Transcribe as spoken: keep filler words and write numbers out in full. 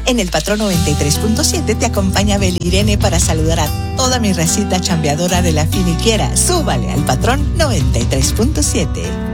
En el Patrón noventa y tres punto siete te acompaña Belirene para saludar a toda mi racita chambeadora de la finiquiera. Súbale al Patrón noventa y tres punto siete.